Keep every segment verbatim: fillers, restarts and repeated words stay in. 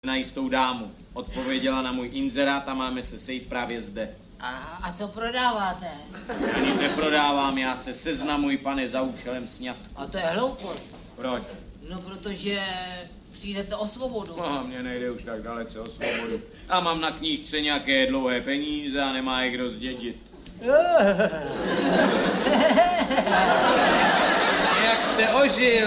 na jistou dámu. Odpověděla na můj inzerát a máme se sejít právě zde. A, a co prodáváte? Já nic neprodávám, já se seznamuji, pane, za účelem sňatku. A to je hloupost. Proč? No, protože přijdete o svobodu. No, mně nejde už tak dalece o svobodu. A mám na knížce nějaké dlouhé peníze a nemá je kdo zdědit. Jak jste ožil?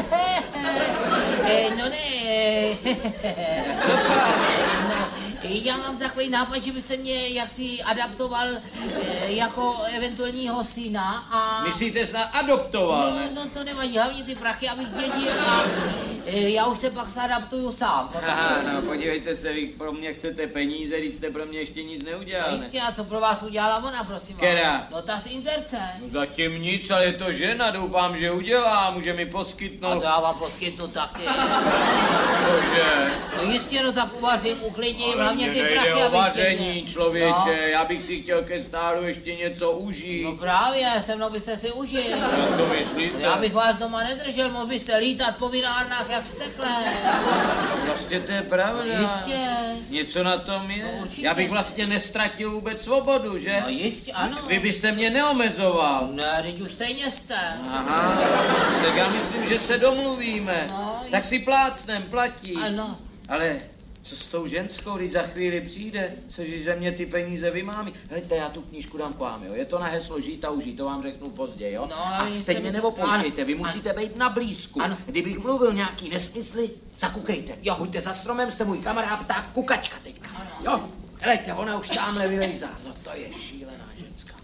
E, no ne. Co pak? No, já mám takový nápad, že byste mě jaksi adaptoval e, jako eventuálního syna a... Myslíte, snad adoptoval, No, ne? no to nevadí, hlavně ty prachy, abych dědil a e, já už se pak zadaptuju sám. Potom. Aha, no podívejte se, vy pro mě chcete peníze, když jste pro mě ještě nic neudělal, ne? Jistě, a co pro vás udělala ona, prosím vás? Která? No ta z inzerce. No zatím nic, ale je to žena, doufám, že udělá, může mi A poskytnout. to já vám poskytnu taky. Cože? No jistě, no tak uvařím, uklidím, Ale hlavně mně ty nejde prachy, o abych vaření, dědil. člověče, No. já bych si chtěl ke stáru ještě něco užít. No právě, se mnou byste si užil. Jak to myslíte? Já bych vás doma nedržel, mohl byste lítat po vinárnách jak stekle. Vlastně to je pravda. Jistě. Něco na tom je. No, určitě. Já bych vlastně nestratil vůbec svobodu, že? No jistě, ano. Vy byste mě neomezoval. Ne, teď už stejně jste. Aha, tak já myslím, že se domluvíme. No, tak si plácnem, platí. Ano. Ale co s tou ženskou, když za chvíli přijde, což ze mě ty peníze vymámí. Hejte, já tu knížku dám k vám, jo. Je to na heslo žít a užít, to vám řeknu později, jo. No, a jste teď mi- mě neopouštějte, vy Ano. musíte být na blízku. Ano. Kdybych mluvil nějaký nesmysly, zakukejte. Jo. Buďte za stromem, jste můj kamarád, pták kukačka teďka. Ano. Jo, hejte, ona už tamhle vylejzá. No to je šílená ženská.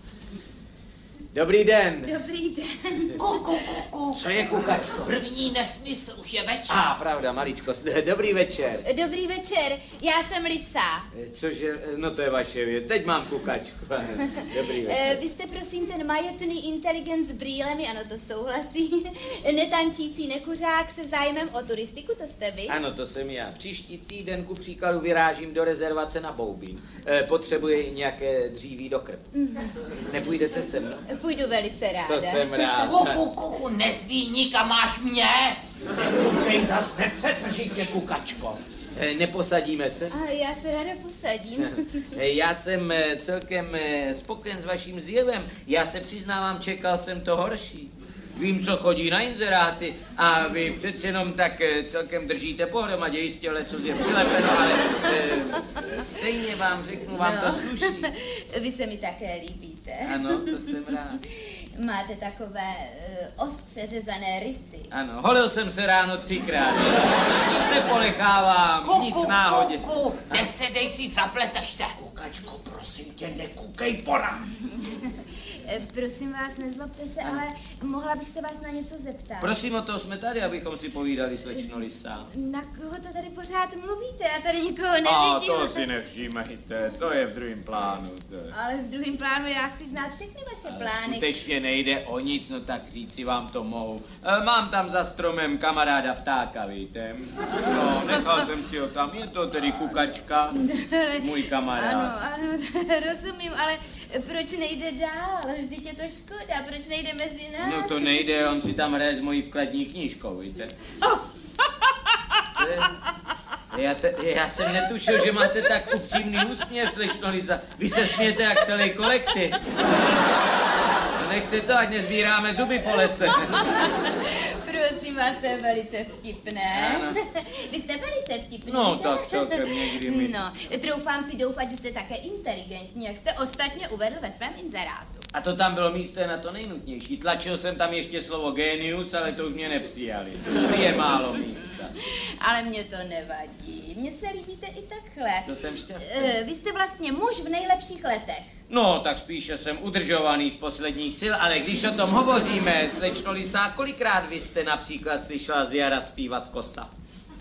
Dobrý den. Dobrý den. Kuku, kuku. Co je kukačko? První nesmysl, už je večer. A, ah, pravda, maličko. Dobrý večer. Dobrý večer, já jsem Lisa. Cože, no to je vaše věc. Teď mám kukačku. Dobrý Eh, večer. Vy jste prosím ten majetný inteligent s brýlemi, ano, to souhlasí. Netančící nekuřák se zájmem o turistiku, to jste vy? Ano, to jsem já. Příští týden ku příkladu vyrážím do rezervace na Boubín. E, potřebuji nějaké dříví do krb. Nepůjdete se mnou? Půjdu velice ráda. To jsem rád. Kuku, kuku, nezví nikam, máš mě. Kukej zas nepřetržitě, kukačko. E, neposadíme se? A já se ráda posadím. E, Já jsem e, celkem e, spokojen s vaším zjevem. Já se přiznávám, čekal jsem to horší. Vím, co chodí na inzeráty a vy přeci jenom tak e, celkem držíte pohromadě, jistě leco je přilepeno, ale e, stejně vám řeknu, vám No. to sluší. Vy se mi také líbíte. Ano, to jsem rád. Máte takové uh, ostře řezané rysy. Ano, holil jsem se ráno třikrát. Neponechávám, nic Kuku, náhodě. kuku, nesedej si, zapleteš se. Kukačko, prosím tě, nekukej porad. Eh, Prosím vás, nezlobte se, ale mohla bych se vás na něco zeptat. Prosím, o to jsme tady, abychom si povídali, slečno Lisa. Na koho to tady pořád mluvíte? Já tady nikoho nevidím. A to si nevšímejte, to je v druhém plánu. To je. Ale v druhém plánu já chci znát všechny vaše Ale plány. skutečně nejde o nic, no tak říci vám to mohu. E, mám tam za stromem kamaráda ptáka, víte? No, nechal jsem si ho tam, je to tedy kukačka, můj kamarád. Ano, ano, rozumím, ale proč nejde dál? Vždyť je to škoda, proč nejde mezi nás? No to nejde, on si tam hraje s mojí vkladní knížkou, víte? Oh, Co je? Já, te, já jsem netušil, že máte tak upřímný úsměv, slečno Lisa. Vy se smějete jak celý kolektiv. No nechte to, ať nezbíráme zuby po lese. prosím vás, to je velice vtipné. Ano. Vy jste velice vtipný, No, že? tak celkem někdy mi- No, troufám si doufat, že jste také inteligentní, jak jste ostatně uvedl ve svém inzerátu. A to tam bylo místo na to nejnutnější. Tlačil jsem tam ještě slovo genius, ale to už mě nepřijali. Tu je málo místa. Ale mě to nevadí. Mně se líbíte i takhle. To jsem šťastný. Eh, Vy jste vlastně muž v nejlepších letech. No, tak spíše jsem udržovaný z posledních sil, ale když o tom hovoříme, slečno Lisa, kolikrát vy jste například slyšela z jara zpívat kosa?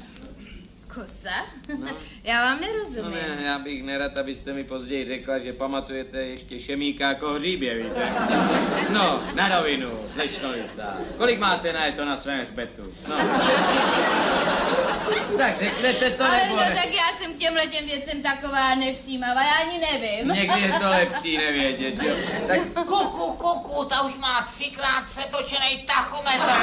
Kosa? No. Já vám No nerozumím. ne, já bych nerad, abyste mi později řekla, že pamatujete ještě Šemíka jako hříbě, víte? No, na rovinu, slečno Lisa. Kolik máte na to na svém hřbetu? No. Tak řeknete to, Ale nebo no ne? tak já jsem k těmhle těm věcem taková nevšímavá, já ani nevím. Někdy je to lepší nevědět, jo? Tak Kuku, kuku, ta už má třikrát přetočený tachometr.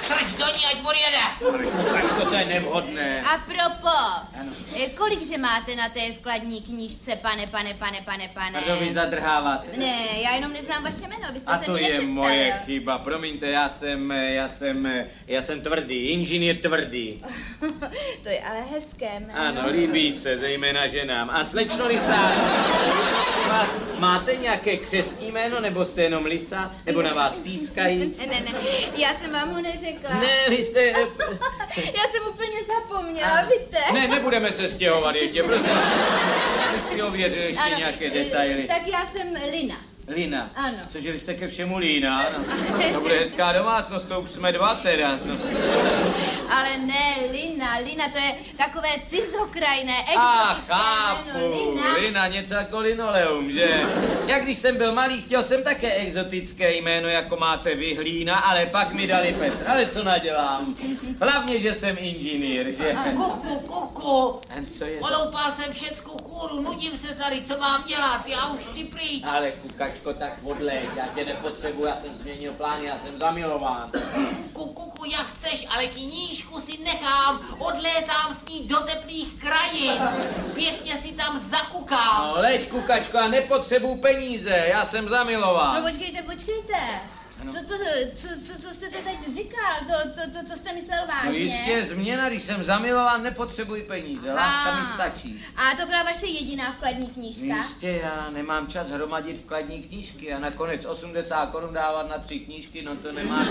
strč do ní, ať odjede. Ale kukačko, to je nevhodné. A propos, Ano. eh, kolikže máte na té vkladní knížce, pane, pane, pane, pane, pane? Pardon, vy zadrháváte. Ne, já jenom neznám vaše jméno, abyste A se to mi je nepředstavil. moje chyba, promiňte, já jsem, já jsem, já jsem tvrdý, inženýr tvrdý. To je ale hezké jméno. Ano, líbí se, zejména ženám. A slečno Lisa, prosím vás, máte nějaké křestní jméno, nebo jste jenom Lisa, nebo na vás pískají? Ne, ne, ne, já jsem vám ho neřekla. Ne, vy jste... Já jsem úplně zapomněla, víte? Ne, nebudeme se stěhovat ještě, prosím. Abych si ověřil ještě Ano, nějaké eh, detaily. Tak já jsem Lina. Lina. Ano. Cože vy jste ke všemu Lína, ano. To bude hezká domácnost, to už jsme dva teda. No. Ale ne, Lina, Lina, to je takové cizokrajné, A exotické chápu, jméno. Lina. Lina, něco jako linoleum, že? Jak když jsem byl malý, chtěl jsem také exotické jméno, jako máte vy, Hlína, ale pak mi dali Petr. Ale co nadělám? Hlavně, že jsem inženýr, že? Kuku, kuku. A co je to? Oloupal jsem všeckou kůru, nudím se tady, co mám dělat, já už chci pryč. Ale kukačko, tak odleď, já tě nepotřebuji, já jsem změnil plán, já jsem zamilován. Kuku, kuku, jak chceš, ale knížku si nechám, odlétám s ní do teplých krajin. Pěkně si tam zakukám. No, leď, kukačko, já nepotřebuji peníze, já jsem zamilován. No počkejte, počkejte. Ano. Co, to, co, co, co jste to teď říkal? To, to, to, to jste myslel vážně? No jistě, změna, když jsem zamilován, nepotřebuji peníze, láska mi stačí. A to byla vaše jediná vkladní knížka? Jistě, já nemám čas hromadit vkladní knížky a nakonec osmdesát korun dávat na tři knížky, no to nemá.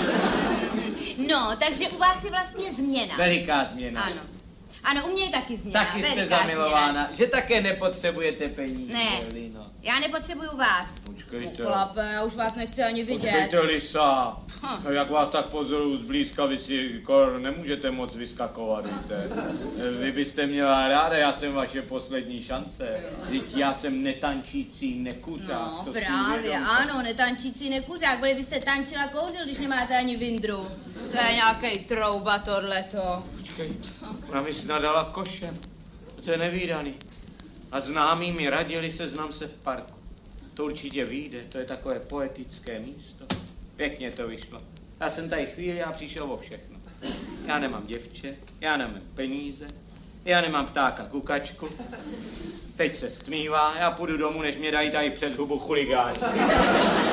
No, takže u vás je vlastně změna. Veliká změna. Ano. Ano, u mě je taky změna. Taky jste veliká zamilována, změna. že také nepotřebujete peníze, Ne. Lino. Já nepotřebuju vás. Počkejte. Chlape, já už vás nechci ani vidět. Počkejte, Lisa. Hm. No, jak vás tak pozoruju zblízka, vy si kor nemůžete moc vyskakovat, víte. Vy byste měla ráda, já jsem vaše poslední šance. Vždyť já jsem netančící nekuřák. No to si právě, uvědomte. ano, netančící nekuřák, byli byste tančila kouřil, když nemáte ani vindru. To je nějaký trouba tohleto. Počkej, ona mi snadala košem. To je nevídaný. A známí mi radili seznam se v parku. To určitě vyjde, to je takové poetické místo. Pěkně to vyšlo. Já jsem tady chvíli a přišel o všechno. Já nemám děvče, já nemám peníze, já nemám ptáka kukačku. Teď se stmívá, já půjdu domů, než mě dají tady přes hubu chuligáni.